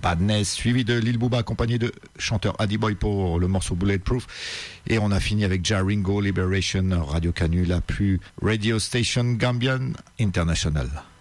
Badness, suivi de Lil Booba accompagné de chanteur Addy Boy pour le morceau Bulletproof. Et on a fini avec Jaringo, Liberation, Radio Canu, la plus radio station Gambian International.